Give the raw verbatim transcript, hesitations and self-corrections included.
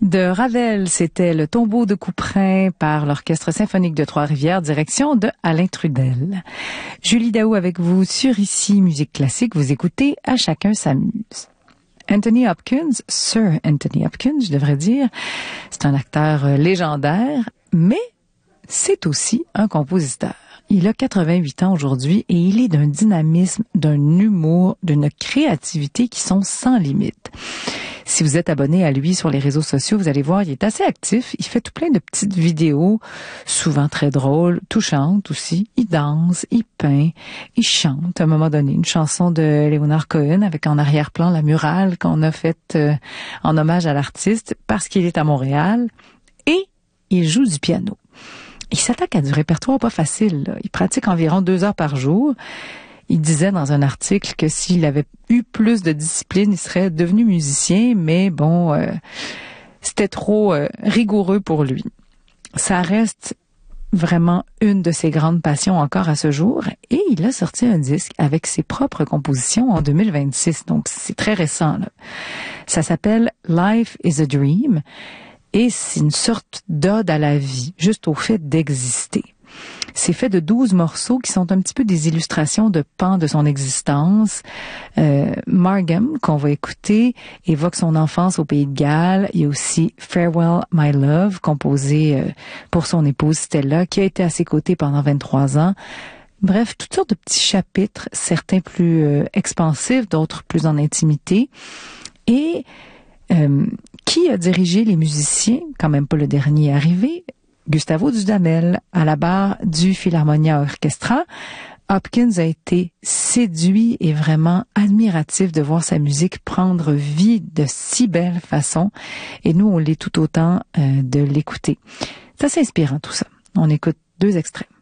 De Ravel, c'était le tombeau de Couperin par l'Orchestre symphonique de Trois-Rivières, direction de Alain Trudel. Julie Daou avec vous sur Ici Musique Classique. Vous écoutez À chacun s'amuse. Anthony Hopkins, Sir Anthony Hopkins, je devrais dire, c'est un acteur légendaire, mais c'est aussi un compositeur. Il a quatre-vingt-huit ans aujourd'hui et il est d'un dynamisme, d'un humour, d'une créativité qui sont sans limite. Si vous êtes abonné à lui sur les réseaux sociaux, vous allez voir, il est assez actif. Il fait tout plein de petites vidéos, souvent très drôles, touchantes aussi. Il danse, il peint, il chante. À un moment donné, une chanson de Leonard Cohen avec en arrière-plan la murale qu'on a faite euh, en hommage à l'artiste parce qu'il est à Montréal. Et il joue du piano. Il s'attaque à du répertoire pas facile, là. Il pratique environ deux heures par jour. Il disait dans un article que s'il avait eu plus de discipline, il serait devenu musicien, mais bon, euh, c'était trop euh, rigoureux pour lui. Ça reste vraiment une de ses grandes passions encore à ce jour, et il a sorti un disque avec ses propres compositions en deux mille vingt-six, donc c'est très récent, là. Ça s'appelle Life is a Dream, et c'est une sorte d'ode à la vie, juste au fait d'exister. C'est fait de douze morceaux qui sont un petit peu des illustrations de pans de son existence. Euh, Margam, qu'on va écouter, évoque son enfance au Pays de Galles. Il y a aussi Farewell My Love, composé euh, pour son épouse Stella, qui a été à ses côtés pendant vingt-trois ans. Bref, toutes sortes de petits chapitres, certains plus euh, expansifs, d'autres plus en intimité. Et euh, qui a dirigé les musiciens, quand même pas le dernier arrivé, Gustavo Dudamel, à la barre du Philharmonia Orchestra. Hopkins a été séduit et vraiment admiratif de voir sa musique prendre vie de si belle façon. Et nous, on l'est tout autant euh, de l'écouter. C'est assez inspirant tout ça. On écoute deux extraits.